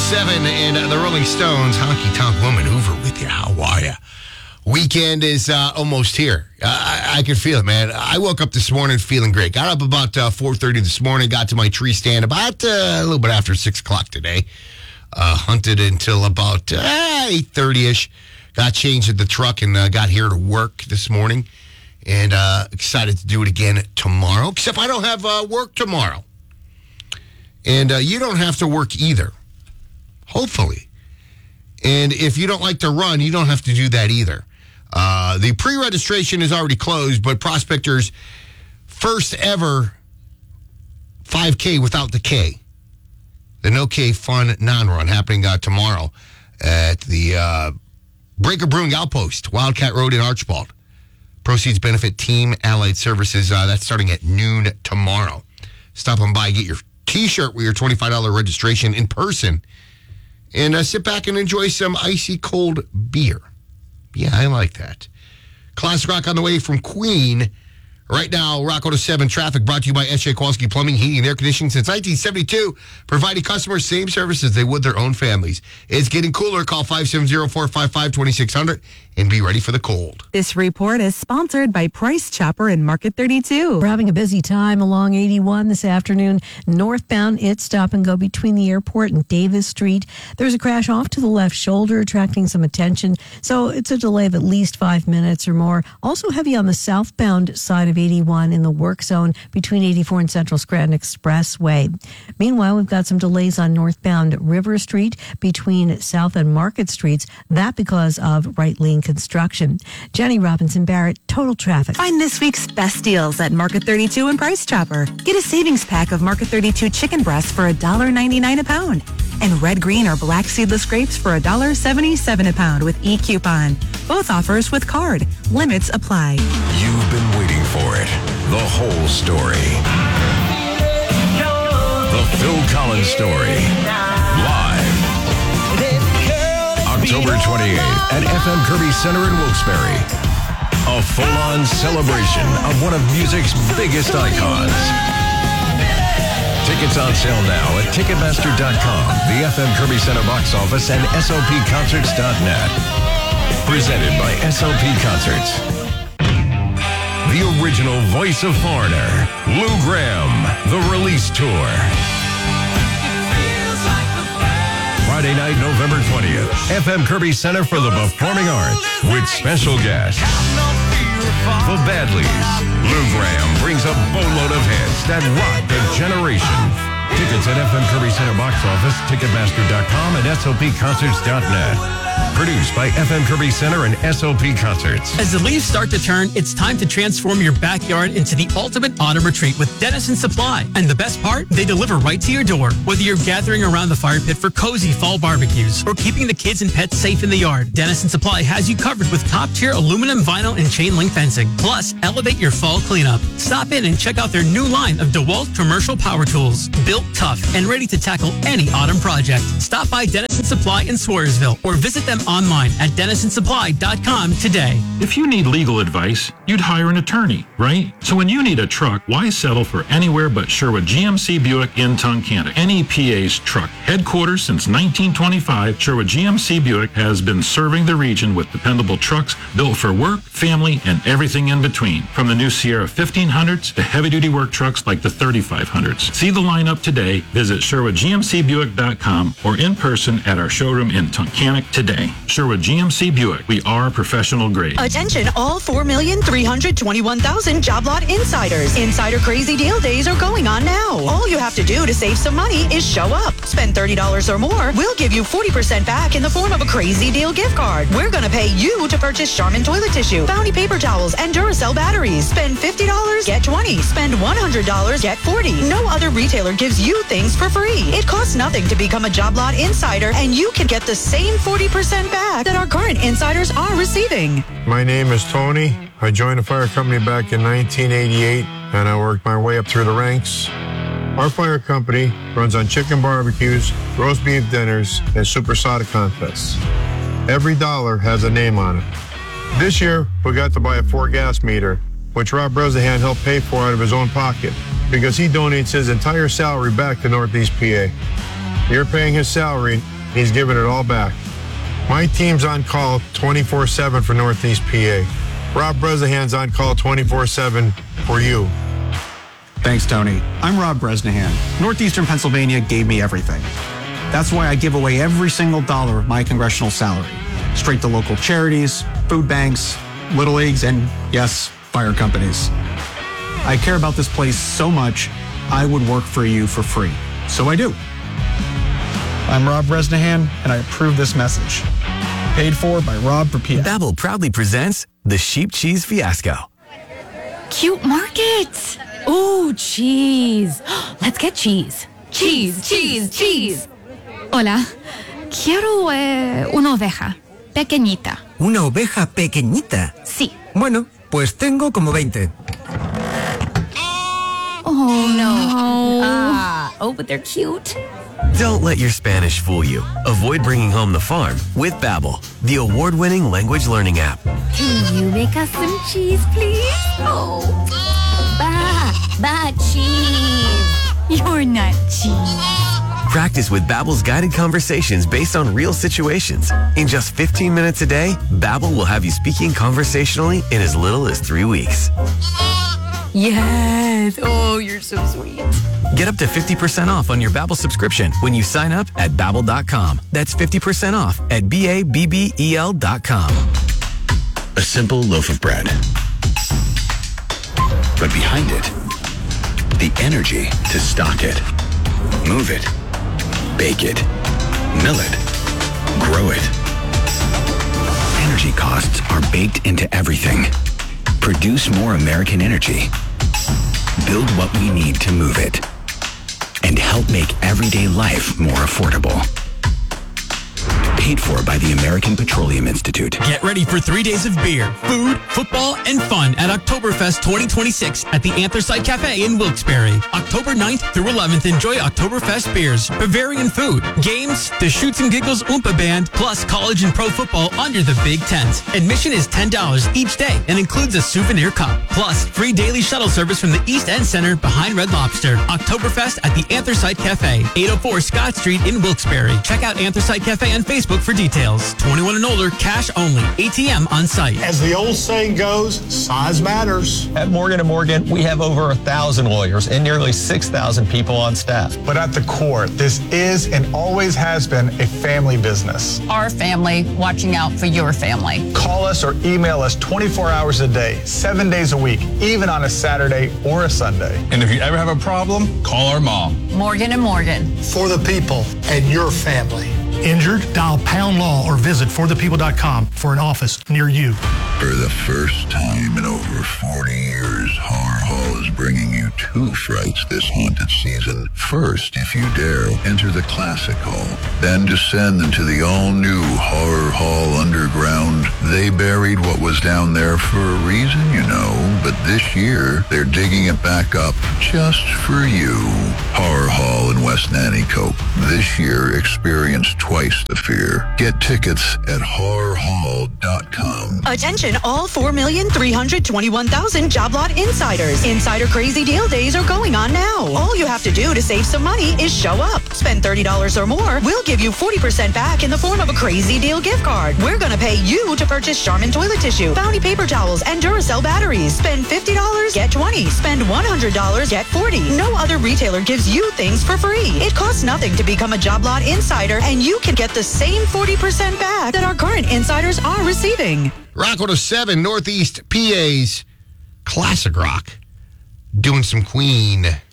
7 and the Rolling Stones, Honky Tonk Woman, Hoover with you. How are you? Weekend is almost here. I can feel it, man. I woke up this morning feeling great. Got up about 4:30 this morning, got to my tree stand about a little bit after 6 o'clock today. Hunted until about 8:30-ish. Got changed at the truck and got here to work this morning. And excited to do it again tomorrow, except I don't have work tomorrow. And you don't have to work either, hopefully. And if you don't like to run, you don't have to do that either. The pre-registration is already closed, but Prospector's first ever 5K without the K, the No K Fun Non-Run, happening tomorrow at the Breaker Brewing Outpost, Wildcat Road in Archbald. Proceeds benefit Team Allied Services. That's starting at noon tomorrow. Stop on by, get your T-shirt with your $25 registration in person, and sit back and enjoy some icy cold beer. Yeah, I like that. Classic rock on the way from Queen. Right now, Rock 107 traffic brought to you by S.J. Kowalski Plumbing, Heating, and Air Conditioning since 1972, providing customers same services they would their own families. It's getting cooler. Call 570-455-2600 and be ready for the cold. This report is sponsored by Price Chopper and Market 32. We're having a busy time along 81 this afternoon. Northbound, it's stop and go between the airport and Davis Street. There's a crash off to the left shoulder, attracting some attention. So it's a delay of at least 5 minutes or more. Also heavy on the southbound side of 81 in the work zone between 84 and Central Scranton Expressway. Meanwhile, we've got some delays on northbound River Street between South and Market Streets. That because of right lane construction. Jenny Robinson Barrett, Total Traffic. Find this week's best deals at Market 32 and Price Chopper. Get a savings pack of Market 32 chicken breasts for $1.99 a pound. And red, green, or black seedless grapes for $1.77 a pound with e-coupon. Both offers with card. Limits apply. You've been waiting for it. The whole story. The Phil Collins Story. Live. October 28th at FM Kirby Center in Wilkes-Barre. A full-on celebration of one of music's biggest icons. Tickets on sale now at Ticketmaster.com, the FM Kirby Center box office, and SOPconcerts.net. Presented by SOP Concerts. The original voice of Foreigner, Lou Gramm, The Release Tour. Friday night, November 20th, FM Kirby Center for the Performing Arts, with special guests. The Badleys. Lou Gramm brings a boatload of hits that rocked a generation. Tickets at FM Kirby Center box office, Ticketmaster.com, and SOPconcerts.net. Produced by FM Kirby Center and SOP Concerts. As the leaves start to turn, it's time to transform your backyard into the ultimate autumn retreat with Dennison Supply. And the best part, they deliver right to your door. Whether you're gathering around the fire pit for cozy fall barbecues or keeping the kids and pets safe in the yard, Dennison Supply has you covered with top-tier aluminum, vinyl, and chain link fencing. Plus, elevate your fall cleanup. Stop in and check out their new line of DeWalt commercial power tools. Built tough and ready to tackle any autumn project. Stop by Dennison Supply in Swarsville or visit them online at DennisonSupply.com today. If you need legal advice, you'd hire an attorney, right? So when you need a truck, why settle for anywhere but Sherwood GMC Buick in Tunkhannock? NEPA's truck headquarters since 1925, Sherwood GMC Buick has been serving the region with dependable trucks built for work, family, and everything in between. From the new Sierra 1500s to heavy-duty work trucks like the 3500s. See the lineup today. Visit SherwoodGMCBuick.com or in person at our showroom in Tunkhannock today. Sherwood GMC Buick. We are professional grade. Attention all 4,321,000 job lot insiders. Insider Crazy Deal Days are going on now. All you have to do to save some money is show up. Spend $30 or more. We'll give you 40% back in the form of a Crazy Deal gift card. We're going to pay you to purchase Charmin toilet tissue, Bounty paper towels, and Duracell batteries. Spend $50, get 20. Spend $100, get 40. No other retailer gives you things for free. It costs nothing to become a job lot insider, and you can get the same 40% back that our current insiders are receiving. My name is Tony. I joined the fire company back in 1988, and I worked my way up through the ranks. Our fire company runs on chicken barbecues, roast beef dinners, and supersonic contests. Every dollar has a name on it. This year, we got to buy a 4-gas meter, which Rob Bresnahan helped pay for out of his own pocket, because he donates his entire salary back to Northeast PA. You're paying his salary. He's giving it all back. My team's on call 24/7 for Northeast PA. Rob Bresnahan's on call 24/7 for you. Thanks, Tony. I'm Rob Bresnahan. Northeastern Pennsylvania gave me everything. That's why I give away every single dollar of my congressional salary, straight to local charities, food banks, Little Leagues, and yes, fire companies. I care about this place so much, I would work for you for free. So I do. I'm Rob Bresnahan, and I approve this message. Paid for by Rob for PA. Babbel proudly presents the Sheep Cheese Fiasco. Cute markets. Ooh, cheese. Let's get cheese. Cheese, cheese, cheese. Hola. Quiero una oveja. Pequeñita. ¿Una oveja pequeñita? Sí. Bueno, pues tengo como 20. Oh, no. But they're cute. Don't let your Spanish fool you. Avoid bringing home the farm with Babbel, the award-winning language learning app. Can you make us some cheese, please? Oh, cheese. You're not cheese. Practice with Babbel's guided conversations based on real situations. In just 15 minutes a day, Babbel will have you speaking conversationally in as little as 3 weeks. Yes. Oh, you're so sweet. Get up to 50% off on your Babbel subscription when you sign up at Babbel.com. That's 50% off at Babbel.com. A simple loaf of bread. But behind it, the energy to stock it, move it, bake it, mill it, grow it. Energy costs are baked into everything. Produce more American energy. Build what we need to move it. And help make everyday life more affordable. Paid for by the American Petroleum Institute. Get ready for 3 days of beer, food, football, and fun at Oktoberfest 2026 at the Anthracite Cafe in Wilkes-Barre. October 9th through 11th, enjoy Oktoberfest beers, Bavarian food, games, the Shoots and Giggles Oompa Band, plus college and pro football under the big tent. Admission is $10 each day and includes a souvenir cup. Plus, free daily shuttle service from the East End Center behind Red Lobster. Oktoberfest at the Anthracite Cafe, 804 Scott Street in Wilkes-Barre. Check out Anthracite Cafe on Facebook for details. 21 and older, cash only. ATM on site. As the old saying goes, size matters. At Morgan & Morgan, we have over 1,000 lawyers and nearly 6,000 people on staff. But at the core, this is and always has been a family business. Our family watching out for your family. Call us or email us 24 hours a day, 7 days a week, even on a Saturday or a Sunday. And if you ever have a problem, call our mom. Morgan & Morgan. For the people and your family. Injured? Dial Pound Law or visit forthepeople.com for an office near you. For the first time in over 40 years, Horror Hall is bringing you 2 frights this haunted season. First, if you dare, enter the Classic Hall. Then descend into the all-new Horror Hall Underground. They buried what was down there for a reason, you know, but this year, they're digging it back up just for you. Horror Hall in West Nanticoke. This year, experience twice the fear. Get tickets at horrorhall.com. Attention all 4,321,000 job lot insiders. Insider Crazy Deal Days are going on now. All you have to do to save some money is show up. Spend $30 or more. We'll give you 40% back in the form of a Crazy Deal gift card. We're going to pay you to purchase Charmin toilet tissue, Bounty paper towels, and Duracell batteries. Spend $50, get 20. Spend $100, get 40. No other retailer gives you things for free. It costs nothing to become a job lot insider, and you can get the same 40% back that our current insiders are receiving. Rock 107, Northeast PA's Classic Rock. Doing some Queen.